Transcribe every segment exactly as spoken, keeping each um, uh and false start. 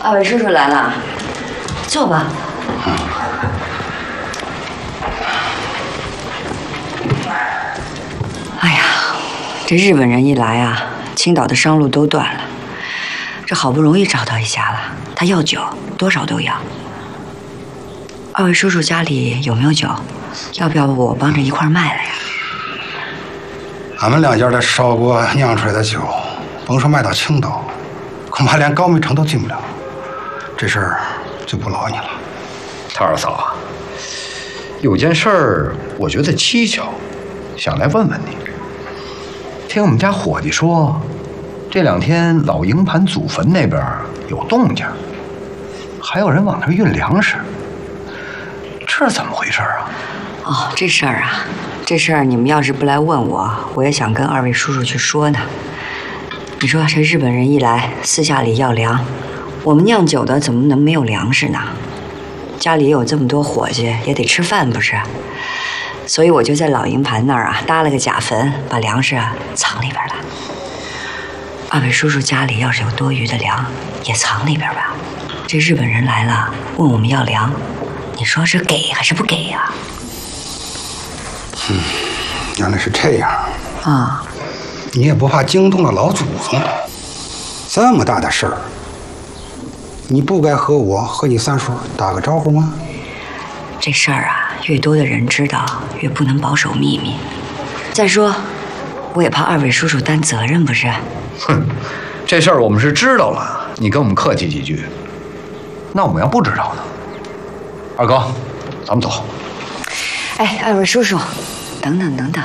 二位叔叔来了，坐吧。嗯。哎呀，这日本人一来啊，青岛的商路都断了。这好不容易找到一家了，他要酒，多少都要。二位叔叔家里有没有酒？要不要我帮着一块卖了呀？ 俺们两家的烧锅酿出来的酒，甭说卖到青岛，恐怕连高密城都进不了。这事儿就不劳你了。 他二嫂啊，有件事儿我觉得蹊跷，想来问问你。听我们家伙计说，这两天老营盘祖坟那边有动静，还有人往那儿运粮食，这是怎么回事啊？ 哦，这事儿啊，这事儿你们要是不来问我，我也想跟二位叔叔去说呢。你说这日本人一来，私下里要粮，我们酿酒的怎么能没有粮食呢？家里有这么多伙计，也得吃饭不是？所以我就在老营盘那儿啊搭了个假坟，把粮食啊藏里边了。二位叔叔家里要是有多余的粮，也藏里边吧。这日本人来了，问我们要粮，你说是给还是不给呀？ 嗯，原来是这样啊！ 你也不怕惊动了老祖宗？这么大的事儿，你不该和我和你三叔打个招呼吗？ 这事儿啊，越多的人知道，越不能保守秘密。再说，我也怕二位叔叔担责任，不是？ 哼，这事儿我们是知道了，你跟我们客气几句。那我们要不知道呢？二哥，咱们走。 哎，二位叔叔，等等等等，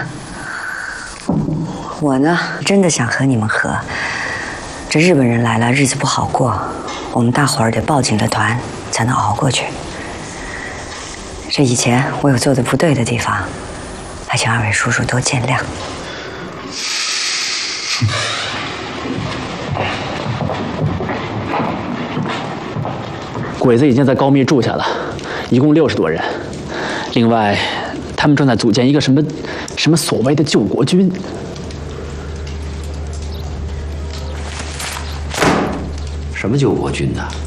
我呢真的想和你们和。这日本人来了，日子不好过，我们大伙儿得抱紧了团，才能熬过去。这以前我有做的不对的地方，还请二位叔叔多见谅。 鬼子已经在高密住下了，一共六十多人。另外，他们正在组建一个什么什么所谓的救国军。 什么救国军呢？